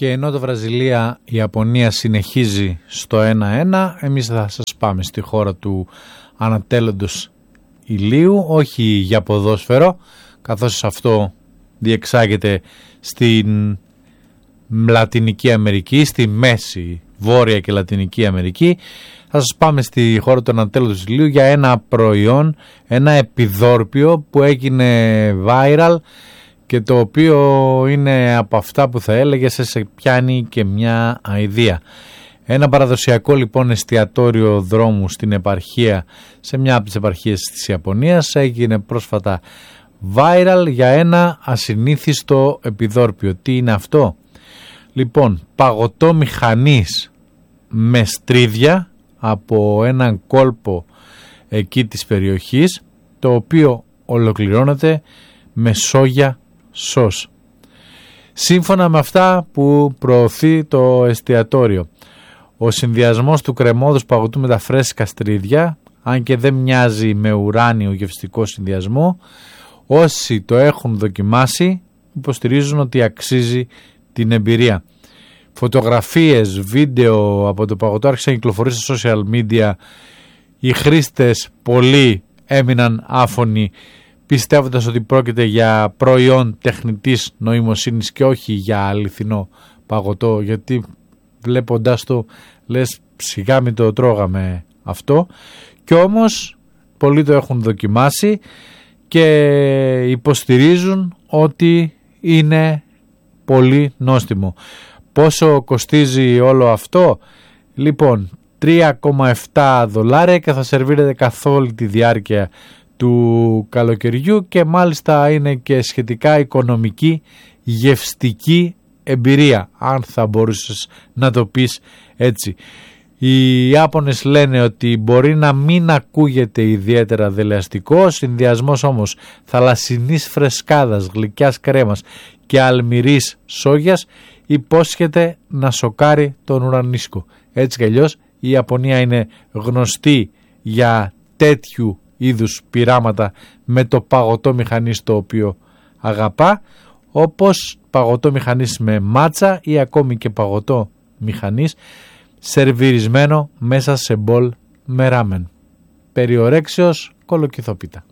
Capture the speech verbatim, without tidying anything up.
Και ενώ το Βραζιλία-Ιαπωνία συνεχίζει στο ένα ένα, εμείς θα σας πάμε στη χώρα του ανατέλλοντος ηλίου, όχι για ποδόσφαιρο, καθώς αυτό διεξάγεται στην Λατινική Αμερική, στη Μέση, Βόρεια και Λατινική Αμερική. Θα σας πάμε στη χώρα του ανατέλλοντος ηλίου για ένα προϊόν, ένα επιδόρπιο που έγινε viral και το οποίο είναι από αυτά που θα έλεγες σε πιάνει και μια αηδία. Ένα παραδοσιακό λοιπόν εστιατόριο δρόμου στην επαρχία, σε μια από τις επαρχίες της Ιαπωνίας, έγινε πρόσφατα viral για ένα ασυνήθιστο επιδόρπιο. Τι είναι αυτό? Λοιπόν, παγωτό μηχανής με στρίδια από έναν κόλπο εκεί της περιοχής, το οποίο ολοκληρώνεται με σόγια σως. Σύμφωνα με αυτά που προωθεί το εστιατόριο, ο συνδυασμός του κρεμόδους παγωτού με τα φρέσκα στρίδια, αν και δεν μοιάζει με ουράνιο γευστικό συνδυασμό, όσοι το έχουν δοκιμάσει υποστηρίζουν ότι αξίζει την εμπειρία. Φωτογραφίες, βίντεο από το παγωτό άρχισαν να κυκλοφορούν στα social media. Οι χρήστες πολλοί έμειναν άφωνοι, πιστεύοντας ότι πρόκειται για προϊόν τεχνητής νοημοσύνης και όχι για αληθινό παγωτό, γιατί βλέποντας το λες σιγά μην το τρώγαμε αυτό. Και όμως πολλοί το έχουν δοκιμάσει και υποστηρίζουν ότι είναι πολύ νόστιμο. Πόσο κοστίζει όλο αυτό? Λοιπόν, τρία κόμμα επτά δολάρια και θα σερβίρεται καθ' όλη τη διάρκεια του καλοκαιριού και μάλιστα είναι και σχετικά οικονομική, γευστική εμπειρία, αν θα μπορούσες να το πεις έτσι. Οι Ιάπωνες λένε ότι μπορεί να μην ακούγεται ιδιαίτερα δελεαστικό, συνδυασμός όμως θαλασσινής φρεσκάδας, γλυκιάς κρέμας και αλμυρής σόγιας υπόσχεται να σοκάρει τον ουρανίσκο. Έτσι κι αλλιώς η Ιαπωνία είναι γνωστή για τέτοιου είδους πειράματα με το παγωτό μηχανής το οποίο αγαπά, όπως παγωτό μηχανής με μάτσα ή ακόμη και παγωτό μηχανής σερβιρισμένο μέσα σε μπολ με ράμεν. Περιορέξεως κολοκυθόπιτα.